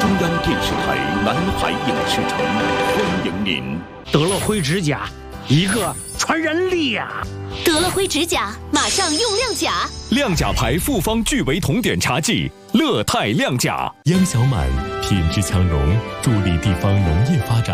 央电视台南海影视城欢迎您。 得了灰指甲，一个传染俩。 得了灰指甲，马上用亮甲。 亮甲牌复方聚维酮碘茶剂，乐泰亮甲。 央小满品质强融，助力地方农业发展。